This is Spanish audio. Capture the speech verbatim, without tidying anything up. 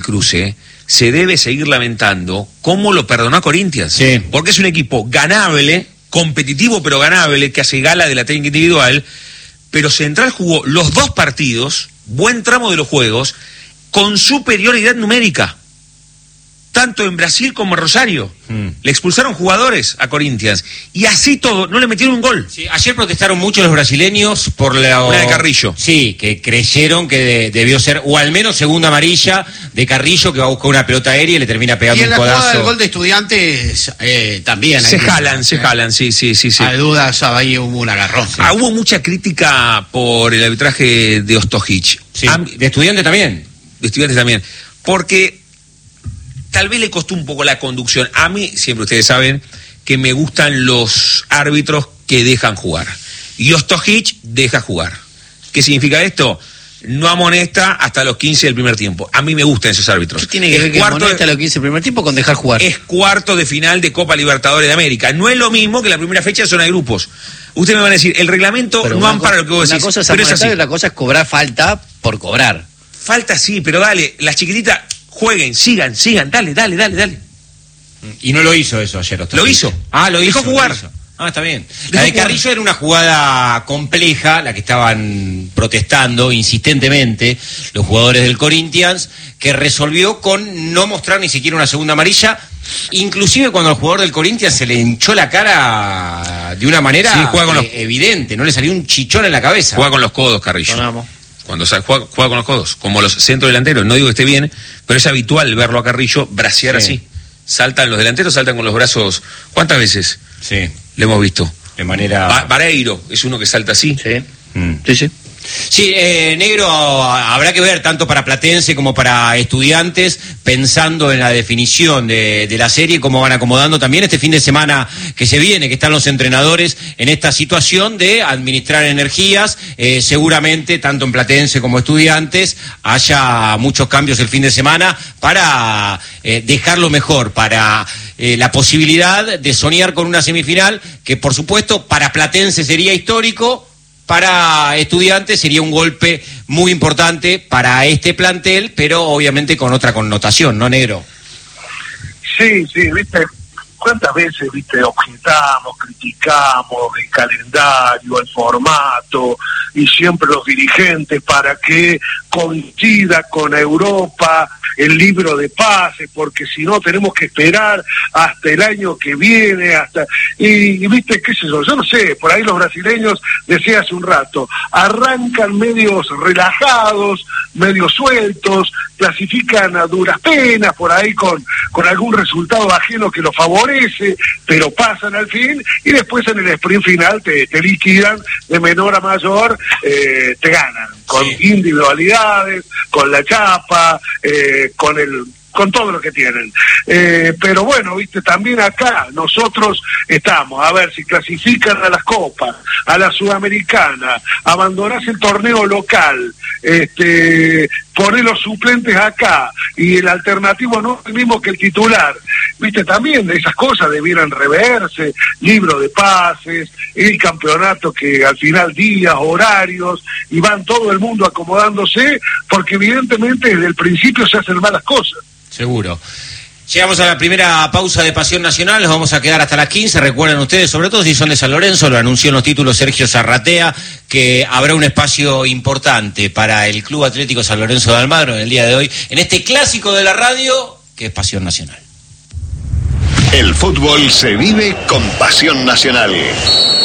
cruce, se debe seguir lamentando cómo lo perdonó a Corinthians. Sí. Porque es un equipo ganable, competitivo pero ganable, que hace gala de la técnica individual, pero Central jugó los dos partidos, buen tramo de los juegos, con superioridad numérica. Tanto en Brasil como en Rosario. Mm. Le expulsaron jugadores a Corinthians. Y así todo, no le metieron un gol. Sí, ayer protestaron mucho los brasileños por la... Una de Carrillo. Sí, que creyeron que de, debió ser, o al menos segunda amarilla de Carrillo, que va a buscar una pelota aérea y le termina pegando un codazo. Y en la jugada del gol de Estudiantes eh, también. Se jalan, que... se jalan, sí, sí, sí. sí. Hay dudas, ahí hubo un agarrón. Sí. Ah, hubo mucha crítica por el arbitraje de Ostojic. Sí, ah, de Estudiantes también. De Estudiantes también. Porque... tal vez le costó un poco la conducción. A mí, siempre ustedes saben, que me gustan los árbitros que dejan jugar. Y Ostojic deja jugar. ¿Qué significa esto? No amonesta hasta los quince del primer tiempo. A mí me gustan esos árbitros. ¿Qué tiene que es ver que amonesta de... a los quince del primer tiempo con dejar jugar? Es cuarto de final de Copa Libertadores de América. No es lo mismo que la primera fecha de zona de grupos. Ustedes me van a decir, el reglamento pero no ampara lo que vos decís. Una cosa es pero es así. La cosa es cobrar falta por cobrar. Falta sí, pero dale, las chiquititas... jueguen, sigan, sigan, dale, dale, dale, dale. Y no lo hizo eso ayer. Lo hizo. Ah, lo hizo. Dejó jugar. Lo hizo. Ah, está bien. La de Carrillo era una jugada compleja, la que estaban protestando insistentemente los jugadores del Corinthians, que resolvió con no mostrar ni siquiera una segunda amarilla, inclusive cuando al jugador del Corinthians se le hinchó la cara de una manera sí, juega con los... evidente, no le salió un chichón en la cabeza. Juega con los codos, Carrillo. Sonamos. Cuando juega, juega con los codos, como los centros delanteros. No digo que esté bien, pero es habitual verlo a Carrillo bracear sí. así. Saltan los delanteros, saltan con los brazos. ¿Cuántas veces? Sí. Le hemos visto. De manera... Ba- Vareiro es uno que salta así. Sí, mm. sí, sí. Sí, eh, Negro, habrá que ver tanto para Platense como para Estudiantes, pensando en la definición de, de la serie, cómo van acomodando también este fin de semana que se viene, que están los entrenadores en esta situación de administrar energías. Eh, seguramente, tanto en Platense como Estudiantes, haya muchos cambios el fin de semana para eh, dejarlo mejor, para eh, la posibilidad de soñar con una semifinal que, por supuesto, para Platense sería histórico. Para Estudiantes sería un golpe muy importante para este plantel, pero obviamente con otra connotación, ¿no, Negro? Sí, sí, viste, cuántas veces, viste, objetamos, criticamos el calendario, el formato, y siempre los dirigentes para que coincida con Europa el libro de pases, porque si no tenemos que esperar hasta el año que viene, hasta y, y viste, qué sé yo, yo no sé, por ahí los brasileños, decía hace un rato, arrancan medios relajados, medios sueltos, clasifican a duras penas, por ahí con, con algún resultado ajeno que los favorece, pero pasan al fin, y después en el sprint final te, te liquidan de menor a mayor, eh, te ganan, con sí. individualidades, con la chapa, eh, con el con todo lo que tienen. Eh, pero bueno, viste, también acá nosotros estamos, a ver si clasifican a las copas, a la Sudamericana, abandonás el torneo local, este, poner los suplentes acá, y el alternativo no es el mismo que el titular. Viste, también de esas cosas debieran reverse, libro de pases, el campeonato que al final días, horarios, y van todo el mundo acomodándose, porque evidentemente desde el principio se hacen malas cosas. Seguro. Llegamos a la primera pausa de Pasión Nacional, nos vamos a quedar hasta las quince, recuerden ustedes, sobre todo si son de San Lorenzo, lo anunció en los títulos Sergio Zarratea, que habrá un espacio importante para el Club Atlético San Lorenzo de Almagro en el día de hoy, en este clásico de la radio, que es Pasión Nacional. El fútbol se vive con Pasión Nacional.